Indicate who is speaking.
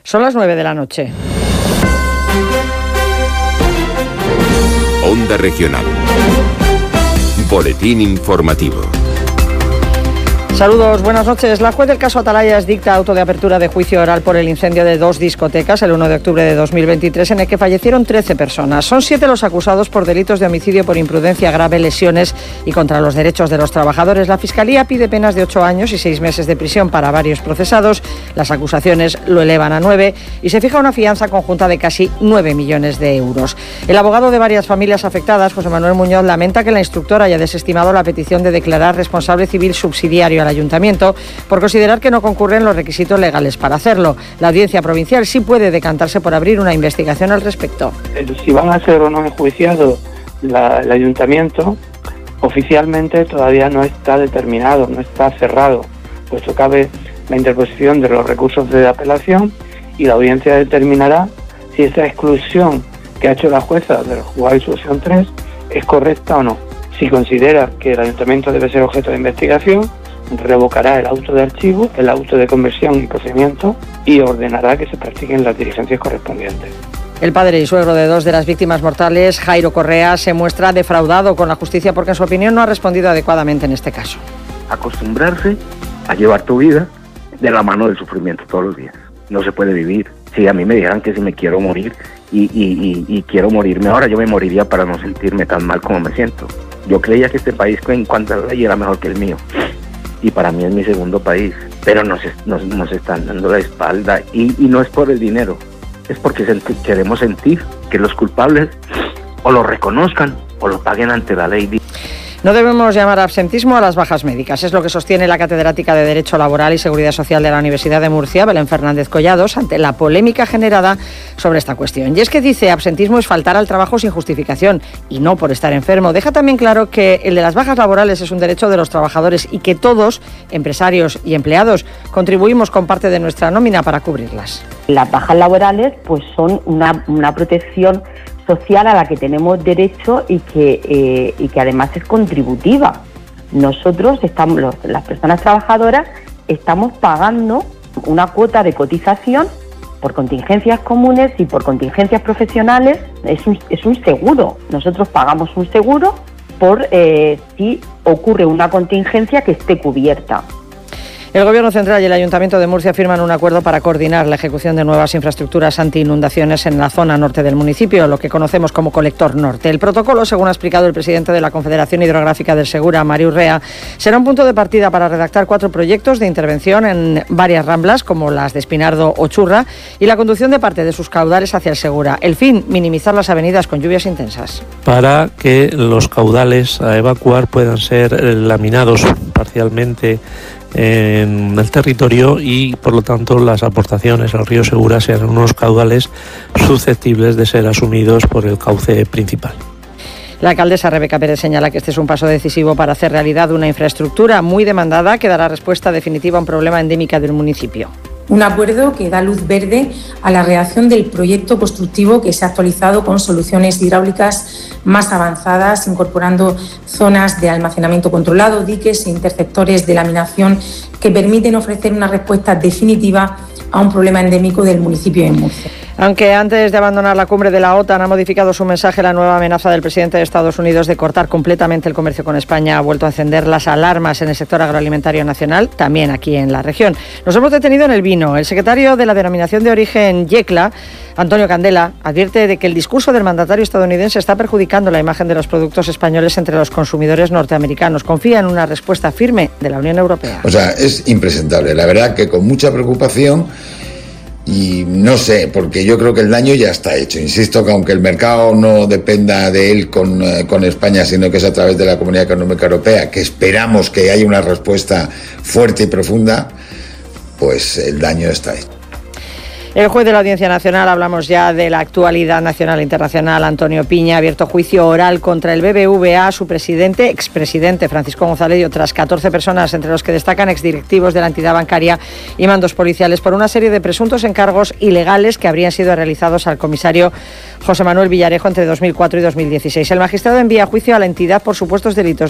Speaker 1: Son las 9 de la noche.
Speaker 2: Onda Regional. Boletín informativo.
Speaker 1: Saludos, buenas noches. La juez del caso Atalayas dicta auto de apertura de juicio oral por el incendio de 2 discotecas el 1 de octubre de 2023 en el que fallecieron 13 personas. Son 7 los acusados por delitos de homicidio por imprudencia grave, lesiones y contra los derechos de los trabajadores. La Fiscalía pide penas de 8 años y 6 meses de prisión para varios procesados. Las acusaciones lo elevan a 9 y se fija una fianza conjunta de casi 9 millones de euros. El abogado de varias familias afectadas, José Manuel Muñoz, lamenta que la instructora haya desestimado la petición de declarar responsable civil subsidiario al Ayuntamiento por considerar que no concurren los requisitos legales para hacerlo. La Audiencia Provincial sí puede decantarse por abrir una investigación al respecto.
Speaker 3: Si van a ser o no enjuiciados el Ayuntamiento, oficialmente todavía no está determinado, no está cerrado, puesto cabe la interposición de los recursos de apelación y la Audiencia determinará si esa exclusión que ha hecho la jueza del juzgado de instrucción 3 es correcta o no. Si considera que el Ayuntamiento debe ser objeto de investigación, revocará el auto de archivo, el auto de conversión y procedimiento y ordenará que se practiquen las diligencias correspondientes.
Speaker 1: El padre y suegro de 2 de las víctimas mortales, Jairo Correa, se muestra defraudado con la justicia porque en su opinión no ha respondido adecuadamente en este caso.
Speaker 4: Acostumbrarse a llevar tu vida de la mano del sufrimiento todos los días. No se puede vivir. Si a mí me dijeran que si me quiero morir y quiero morirme ahora, yo me moriría para no sentirme tan mal como me siento. Yo creía que este país en cuanto a la ley era mejor que el mío. Y para mí es mi segundo país, pero nos están dando la espalda y no es por el dinero, es porque queremos sentir que los culpables o lo reconozcan o lo paguen ante la ley.
Speaker 1: No debemos llamar absentismo a las bajas médicas, es lo que sostiene la catedrática de Derecho Laboral y Seguridad Social de la Universidad de Murcia, Belén Fernández Collados, ante la polémica generada sobre esta cuestión. Y es que dice, absentismo es faltar al trabajo sin justificación y no por estar enfermo. Deja también claro que el de las bajas laborales es un derecho de los trabajadores y que todos, empresarios y empleados, contribuimos con parte de nuestra nómina para cubrirlas.
Speaker 5: Las bajas laborales pues son una protección social a la que tenemos derecho y que además es contributiva. Nosotros las personas trabajadoras estamos pagando una cuota de cotización por contingencias comunes y por contingencias profesionales. Es un seguro. Nosotros pagamos un seguro por si ocurre una contingencia que esté cubierta.
Speaker 1: El Gobierno Central y el Ayuntamiento de Murcia firman un acuerdo para coordinar la ejecución de nuevas infraestructuras anti-inundaciones en la zona norte del municipio, lo que conocemos como Colector Norte. El protocolo, según ha explicado el presidente de la Confederación Hidrográfica del Segura, Mario Urrea, será un punto de partida para redactar 4 proyectos de intervención en varias ramblas, como las de Espinardo o Churra, y la conducción de parte de sus caudales hacia el Segura. El fin, minimizar las avenidas con lluvias intensas.
Speaker 6: Para que los caudales a evacuar puedan ser laminados parcialmente en el territorio y por lo tanto las aportaciones al río Segura sean unos caudales susceptibles de ser asumidos por el cauce principal.
Speaker 1: La alcaldesa Rebeca Pérez señala que este es un paso decisivo para hacer realidad una infraestructura muy demandada que dará respuesta definitiva a un problema endémico del municipio.
Speaker 7: Un acuerdo que da luz verde a la redacción del proyecto constructivo que se ha actualizado con soluciones hidráulicas más avanzadas, incorporando zonas de almacenamiento controlado, diques e interceptores de laminación que permiten ofrecer una respuesta definitiva a un problema endémico del municipio de Murcia.
Speaker 1: Aunque antes de abandonar la cumbre de la OTAN ha modificado su mensaje, la nueva amenaza del presidente de Estados Unidos de cortar completamente el comercio con España ha vuelto a encender las alarmas en el sector agroalimentario nacional, también aquí en la región. Nos hemos detenido en el vino. El secretario de la Denominación de Origen YECLA, Antonio Candela, advierte de que el discurso del mandatario estadounidense está perjudicando la imagen de los productos españoles entre los consumidores norteamericanos. Confía en una respuesta firme de la Unión Europea.
Speaker 8: O sea, es impresentable. La verdad que con mucha preocupación. Y no sé, porque yo creo que el daño ya está hecho. Insisto que aunque el mercado no dependa de él con España, sino que es a través de la Comunidad Económica Europea, que esperamos que haya una respuesta fuerte y profunda, pues el daño está hecho.
Speaker 1: El juez de la Audiencia Nacional, hablamos ya de la actualidad nacional e internacional, Antonio Piña, ha abierto juicio oral contra el BBVA, su presidente, expresidente Francisco González y otras 14 personas, entre los que destacan exdirectivos de la entidad bancaria y mandos policiales, por una serie de presuntos encargos ilegales que habrían sido realizados al comisario José Manuel Villarejo entre 2004 y 2016. El magistrado envía a juicio a la entidad por supuestos delitos